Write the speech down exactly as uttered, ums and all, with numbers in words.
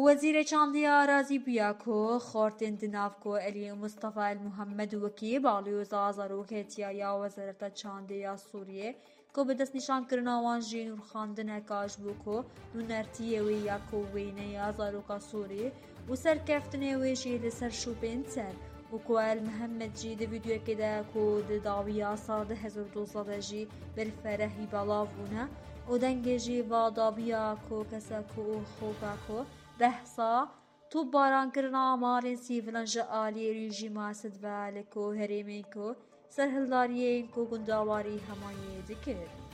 وزیر چاندی آرازی بیاکو خورتن دنافکو علی مصطفى المحمد وکی بالیوز آزاروکتیا یا وزارت چاندی سوریه کو به دست نشان کرنا وان جینور خواندن کاش بوکو نونرتیه وی یا کوینه آزاروکا سوریه و سرکفتنه وی جیل سر شوپین سر و کو المحمد جی ده ویدیو کده کو ده داویا ساده هزار دوزده جی بالفرحی بلاوونه و دنگ جی و داویا کو کسا کو خوکا کو بحثا تو باران کرنا مالین سیفلان جعالی رژیم سدوالکو هریمینکو سرهلداریین کو گنداواری همایی دکر